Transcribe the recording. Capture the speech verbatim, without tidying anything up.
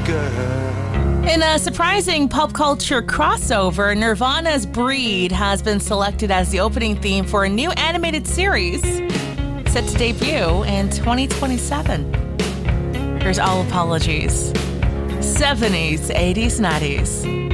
girl. In a surprising pop culture crossover, Nirvana's Breed has been selected as the opening theme for a new animated series set to debut in twenty twenty-seven. Here's All Apologies. seventies, eighties, nineties.